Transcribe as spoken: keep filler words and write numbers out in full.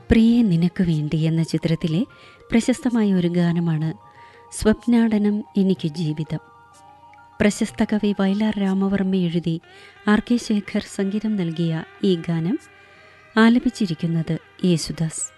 പ്രിയേ നിനക്ക് വേണ്ടി എന്ന ചിത്രത്തിലെ പ്രശസ്തമായ ഒരു ഗാനമാണ് സ്വപ്നാടനം എനിക്ക് ജീവിതം. പ്രശസ്ത കവി വയലാർ രാമവർമ്മ എഴുതി ആർ കെ ശേഖർ സംഗീതം നൽകിയ ഈ ഗാനം ആലപിച്ചിരിക്കുന്നത് യേശുദാസ്.